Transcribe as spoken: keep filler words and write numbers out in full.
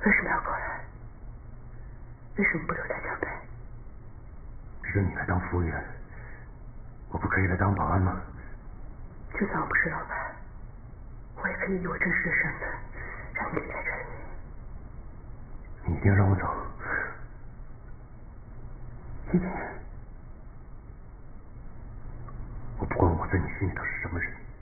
为什么要过来？为什么不留在江北？ 只有你来当服务员，我不可以来当保安吗？ 就算我不是老板，我也可以以我真实的身份让你离开这里。 你一定要让我走，一定。我不管我在你心里头是什么人。